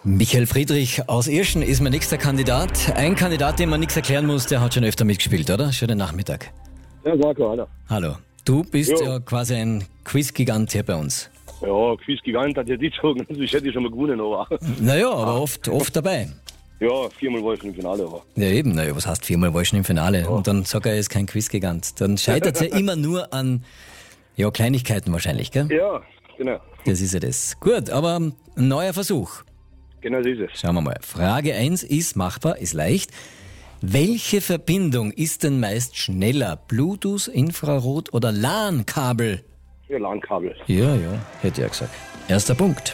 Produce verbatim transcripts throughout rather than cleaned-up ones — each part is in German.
Michael Friedrich aus Irschen ist mein nächster Kandidat. Ein Kandidat, dem man nichts erklären muss, der hat schon öfter mitgespielt, oder? Schönen Nachmittag. Ja, Marco, hallo. Hallo. Du bist Jo. ja quasi ein Quiz-Gigant hier bei uns. Ja, Quiz-Gigant hat jetzt nicht sagen, sonst hätte ich schon mal gewonnen, aber Naja, aber oft, oft dabei. ja, viermal war ich schon im Finale, aber Ja eben, naja, was heißt viermal war ich schon im Finale? Und dann sagt er, er ist kein Quiz-Gigant. Dann scheitert es ja immer nur an ja, Kleinigkeiten wahrscheinlich, gell? ja, genau, Das ist ja das. Gut, aber ein neuer Versuch. genau so ist es. Schauen wir mal. Frage eins ist machbar, ist leicht. Welche Verbindung ist denn meist schneller? Bluetooth, Infrarot oder LAN-Kabel? Ja, LAN-Kabel. Ja, ja, hätte ich ja gesagt. Erster Punkt.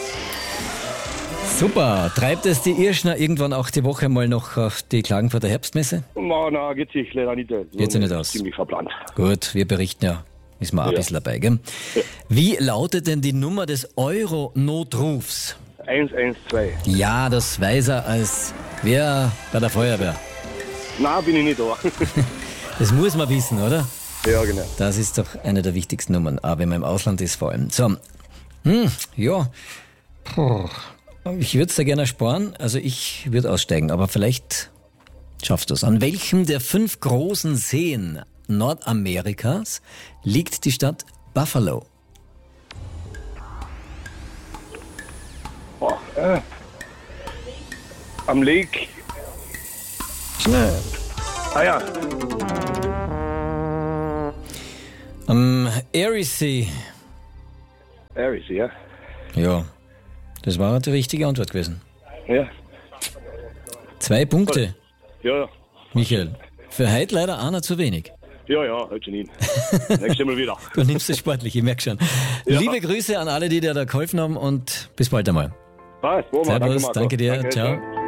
Super. Treibt es die Irschner irgendwann auch die Woche mal noch auf die Klagenfurter Herbstmesse? Na, na, geht sich leider nicht. So Geht sich nicht aus. Ziemlich verplant. Gut, wir berichten ja. Ist mal ein Ja. bisschen dabei, gell? Wie lautet denn die Nummer des Euro-Notrufs? eins eins zwei. Ja, das weiß er als wer bei der Feuerwehr. Na, bin ich nicht da. Das muss man wissen, oder? Ja, genau. Das ist doch eine der wichtigsten Nummern, auch wenn man im Ausland ist vor allem. So, hm, ja, Puh. Ich würde es da gerne sparen, also ich würde aussteigen, aber vielleicht schaffst du es. An welchem der fünf großen Seen Nordamerikas liegt die Stadt Buffalo? Oh, äh. Am Lake. Schnell. Ah ja, Am Erie See. Aries, ja. Ja, das war die richtige Antwort gewesen. Ja, Zwei Punkte, ja, Michael. Für heute leider einer zu wenig. ja, ja, halt schon hin. Nächstes Mal wieder. Du nimmst es sportlich, ich merke schon. Ja. Liebe Grüße an alle, die dir da geholfen haben und bis bald einmal. Passt, wo Servus, Marco. danke dir, Danke, ciao. ciao.